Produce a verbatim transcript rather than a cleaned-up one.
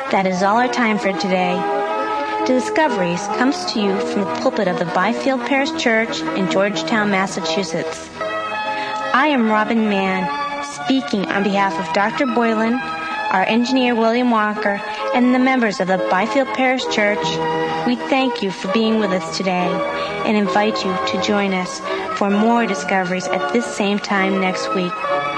That is all our time for today. Discoveries comes to you from the pulpit of the Byfield Parish Church in Georgetown, Massachusetts. I am Robin Mann, speaking on behalf of Doctor Boylan, our engineer William Walker, and the members of the Byfield Parish Church. We thank you for being with us today and invite you to join us for more discoveries at this same time next week.